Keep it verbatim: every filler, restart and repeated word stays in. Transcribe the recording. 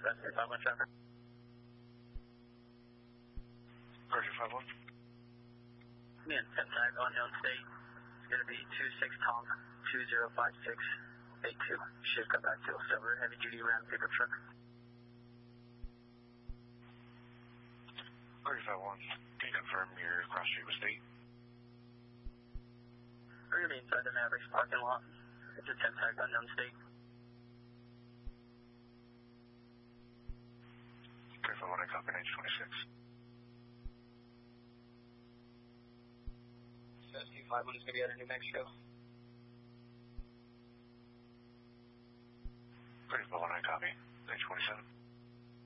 That's three five one traffic. Roger, five one. Me and ten tag unknown state. It's going to be two six Tom two zero five six eight two. Should come back to silver heavy duty Ram pickup truck. Roger, five one. Can you confirm your cross street with state? We're going to be inside the Mavericks parking lot. It's a ten tag unknown state. Roger, five one. I copy ninety twenty-six. S Q five one is going to be out of New Mexico.